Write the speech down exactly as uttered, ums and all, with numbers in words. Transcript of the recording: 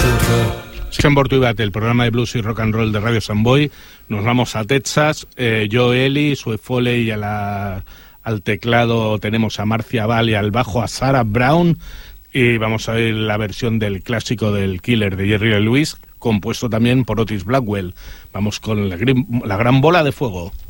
Schenbortu y Bate, el programa de blues y rock and roll de Radio Samboy. Nos vamos a Texas. Eh, yo, Eli, Sue Foley y a la, al teclado tenemos a Marcia Ball y al bajo a Sarah Brown. Y vamos a ver la versión del clásico del Killer de Jerry Lee Lewis, compuesto también por Otis Blackwell. Vamos con la, la gran bola de fuego.